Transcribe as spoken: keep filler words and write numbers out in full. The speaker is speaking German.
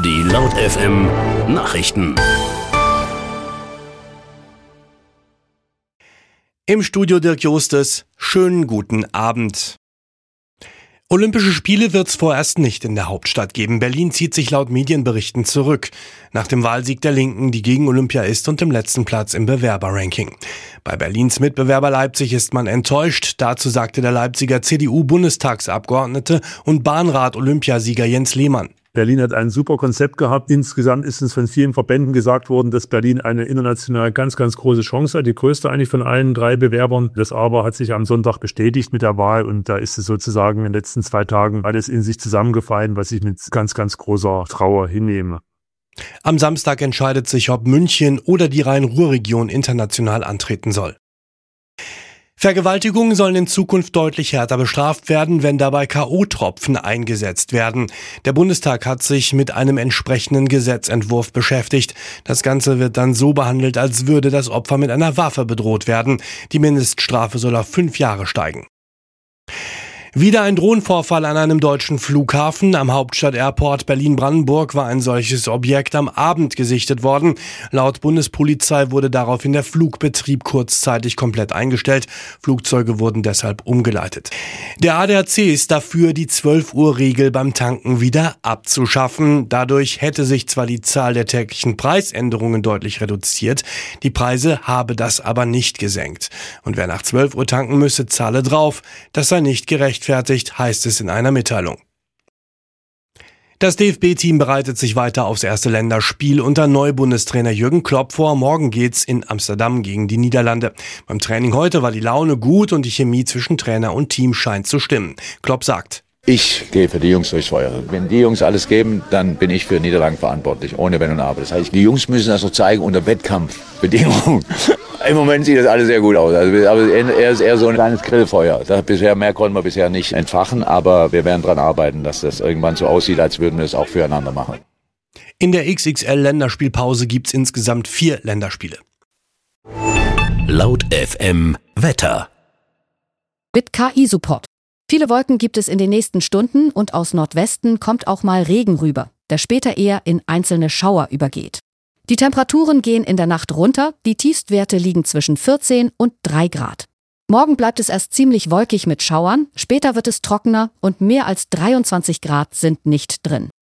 Die Laut F M Nachrichten. Im Studio Dirk Jostes. Schönen guten Abend. Olympische Spiele wird es vorerst nicht in der Hauptstadt geben. Berlin zieht sich laut Medienberichten zurück. Nach dem Wahlsieg der Linken, die gegen Olympia ist, und dem letzten Platz im Bewerberranking. Bei Berlins Mitbewerber Leipzig ist man enttäuscht. Dazu sagte der Leipziger C D U-Bundestagsabgeordnete und Bahnrad-Olympiasieger Jens Lehmann. Berlin hat ein super Konzept gehabt. Insgesamt ist es von vielen Verbänden gesagt worden, dass Berlin eine international ganz, ganz große Chance hat. Die größte eigentlich von allen drei Bewerbern. Das aber hat sich am Sonntag bestätigt mit der Wahl. Und da ist es sozusagen in den letzten zwei Tagen alles in sich zusammengefallen, was ich mit ganz, ganz großer Trauer hinnehme. Am Samstag entscheidet sich, ob München oder die Rhein-Ruhr-Region international antreten soll. Vergewaltigungen sollen in Zukunft deutlich härter bestraft werden, wenn dabei K O-Tropfen eingesetzt werden. Der Bundestag hat sich mit einem entsprechenden Gesetzentwurf beschäftigt. Das Ganze wird dann so behandelt, als würde das Opfer mit einer Waffe bedroht werden. Die Mindeststrafe soll auf fünf Jahre steigen. Wieder ein Drohnenvorfall an einem deutschen Flughafen. Am Hauptstadt-Airport Berlin-Brandenburg war ein solches Objekt am Abend gesichtet worden. Laut Bundespolizei wurde daraufhin der Flugbetrieb kurzzeitig komplett eingestellt. Flugzeuge wurden deshalb umgeleitet. Der A D A C ist dafür, die zwölf Uhr Regel beim Tanken wieder abzuschaffen. Dadurch hätte sich zwar die Zahl der täglichen Preisänderungen deutlich reduziert, die Preise habe das aber nicht gesenkt. Und wer nach zwölf Uhr tanken müsse, zahle drauf. Das sei nicht gerecht. Fertigt, heißt es in einer Mitteilung. Das D F B-Team bereitet sich weiter aufs erste Länderspiel unter Neubundestrainer Jürgen Klopp vor. Morgen geht's in Amsterdam gegen die Niederlande. Beim Training heute war die Laune gut und die Chemie zwischen Trainer und Team scheint zu stimmen. Klopp sagt: Ich gehe für die Jungs durchs Feuer. Wenn die Jungs alles geben, dann bin ich für Niederlagen verantwortlich, ohne Wenn und Aber. Das heißt, die Jungs müssen das noch zeigen unter Wettkampfbedingungen. Im Moment sieht das alles sehr gut aus. Also, aber er ist eher so ein kleines Grillfeuer. Das bisher, mehr konnten wir bisher nicht entfachen, aber wir werden daran arbeiten, dass das irgendwann so aussieht, als würden wir es auch füreinander machen. In der X X L-Länderspielpause gibt es insgesamt vier Länderspiele. Laut F M Wetter. Mit K I-Support. Viele Wolken gibt es in den nächsten Stunden und aus Nordwesten kommt auch mal Regen rüber, der später eher in einzelne Schauer übergeht. Die Temperaturen gehen in der Nacht runter, die Tiefstwerte liegen zwischen vierzehn und drei Grad. Morgen bleibt es erst ziemlich wolkig mit Schauern, später wird es trockener und mehr als dreiundzwanzig Grad sind nicht drin.